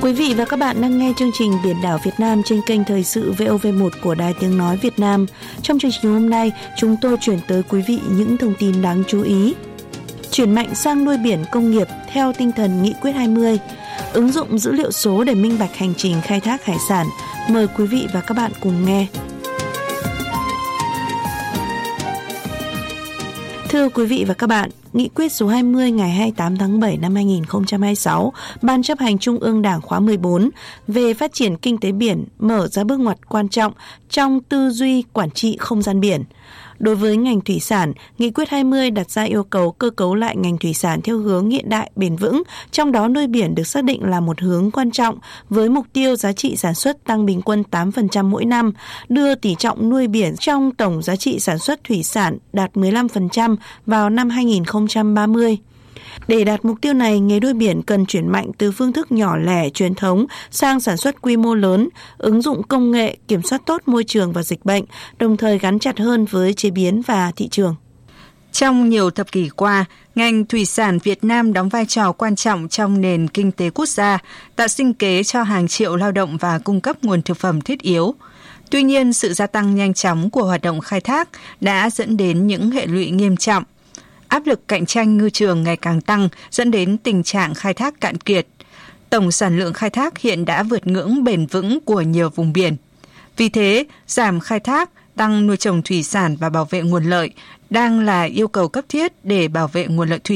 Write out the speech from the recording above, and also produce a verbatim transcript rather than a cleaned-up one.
Quý vị và các bạn đang nghe chương trình Biển đảo Việt Nam trên kênh Thời sự vê o vê một của Đài Tiếng nói Việt Nam. Trong chương trình hôm nay, chúng tôi chuyển tới quý vị những thông tin đáng chú ý. Chuyển mạnh sang nuôi biển công nghiệp theo tinh thần Nghị quyết hai mươi. Ứng dụng dữ liệu số để minh bạch hành trình khai thác hải sản. Mời quý vị và các bạn cùng nghe. Thưa quý vị và các bạn, Nghị quyết số hai mươi ngày hai mươi tám tháng bảy năm hai nghìn không trăm hai mươi sáu, Ban chấp hành Trung ương Đảng khóa mười bốn về phát triển kinh tế biển mở ra bước ngoặt quan trọng trong tư duy quản trị không gian biển. Đối với ngành thủy sản, Nghị quyết hai mươi đặt ra yêu cầu cơ cấu lại ngành thủy sản theo hướng hiện đại, bền vững, trong đó nuôi biển được xác định là một hướng quan trọng với mục tiêu giá trị sản xuất tăng bình quân tám phần trăm mỗi năm, đưa tỷ trọng nuôi biển trong tổng giá trị sản xuất thủy sản đạt mười lăm phần trăm vào năm hai nghìn không trăm ba mươi. Để đạt mục tiêu này, nghề nuôi biển cần chuyển mạnh từ phương thức nhỏ lẻ truyền thống sang sản xuất quy mô lớn, ứng dụng công nghệ, kiểm soát tốt môi trường và dịch bệnh, đồng thời gắn chặt hơn với chế biến và thị trường. Trong nhiều thập kỷ qua, ngành thủy sản Việt Nam đóng vai trò quan trọng trong nền kinh tế quốc gia, tạo sinh kế cho hàng triệu lao động và cung cấp nguồn thực phẩm thiết yếu. Tuy nhiên, sự gia tăng nhanh chóng của hoạt động khai thác đã dẫn đến những hệ lụy nghiêm trọng. Áp lực cạnh tranh ngư trường ngày càng tăng dẫn đến tình trạng khai thác cạn kiệt. Tổng sản lượng khai thác hiện đã vượt ngưỡng bền vững của nhiều vùng biển. Vì thế, giảm khai thác, tăng nuôi trồng thủy sản và bảo vệ nguồn lợi đang là yêu cầu cấp thiết để bảo vệ nguồn lợi thủy